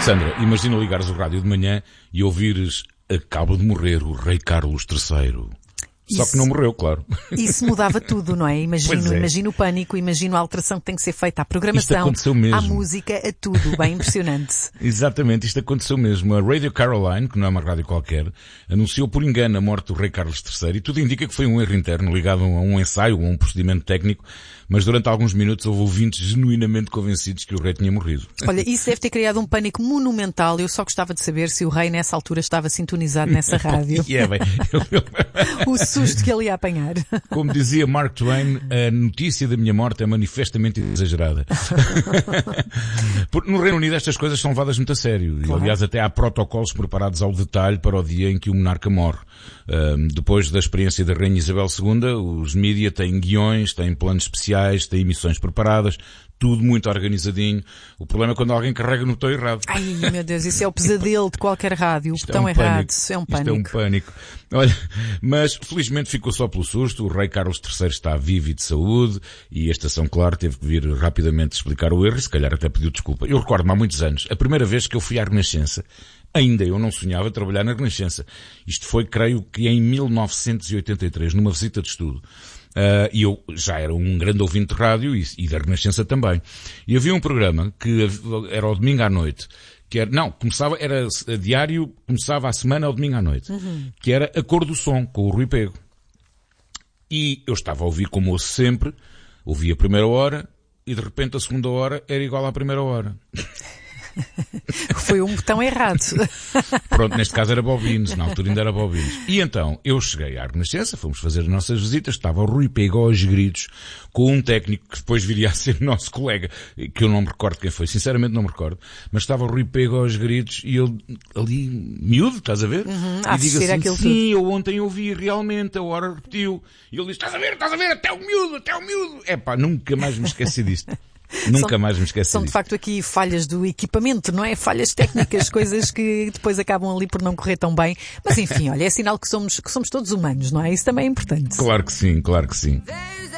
Sandra, imagina ligares o rádio de manhã e ouvires: acaba de morrer o rei Carlos III. Só que não morreu, claro. Isso mudava tudo, não é? Imagino o pânico, imagino a alteração que tem que ser feita à programação, à música, a tudo. Bem impressionante. Exatamente, isto aconteceu mesmo. A Radio Caroline, que não é uma rádio qualquer, anunciou por engano a morte do rei Carlos III e tudo indica que foi um erro interno ligado a um ensaio ou a um procedimento técnico, mas durante alguns minutos houve ouvintes genuinamente convencidos que o rei tinha morrido. Olha, isso deve ter criado um pânico monumental. Eu só gostava de saber se o rei nessa altura estava sintonizado nessa rádio. O susto que ele ia apanhar. Como dizia Mark Twain, a notícia da minha morte é manifestamente exagerada. Porque no Reino Unido estas coisas são levadas muito a sério. Claro. E, aliás, até há protocolos preparados ao detalhe para o dia em que o monarca morre. Depois da experiência da Rainha Isabel II, os mídia têm guiões, têm planos especiais, têm emissões preparadas, tudo muito organizadinho. O problema é quando alguém carrega no botão errado. Ai, meu Deus, isso é o pesadelo de qualquer rádio. O botão errado. É um pânico. Isto é um pânico. Olha, mas felizmente ficou só pelo susto. O rei Carlos III está vivo e de saúde e a estação, claro, teve que vir rapidamente explicar o erro e se calhar até pediu desculpa. Eu recordo-me há muitos anos, a primeira vez que eu fui à Renascença, ainda eu não sonhava trabalhar na Renascença. Isto foi, creio que em 1983, numa visita de estudo. E eu já era um grande ouvinte de rádio e da Renascença também. E havia um programa que era ao domingo à noite, que era, não, começava, era diário, começava a semana ao domingo à noite, que era A Cor do Som, com o Rui Pego. E eu estava a ouvir como ouço sempre, ouvi a primeira hora e de repente a segunda hora era igual à primeira hora. Foi um botão errado. Pronto, neste caso era bobinos, na altura ainda era bobinos. E então, eu cheguei à Renascença, fomos fazer as nossas visitas, estava o Rui Pego aos gritos, com um técnico que depois viria a ser nosso colega, que eu não me recordo quem foi, sinceramente não me recordo, mas estava o Rui Pego aos gritos e ele ali, miúdo, estás a ver? E diga assim, sim, eu ontem ouvi realmente, a hora repetiu. E ele disse, estás a ver, até o miúdo. Epá, nunca mais me esqueci disto. Nunca mais me esqueci São de facto aqui falhas do equipamento, não é? Falhas técnicas, coisas que depois acabam ali por não correr tão bem. Mas enfim, olha, é sinal que somos todos humanos, não é? Isso também é importante. Claro que sim.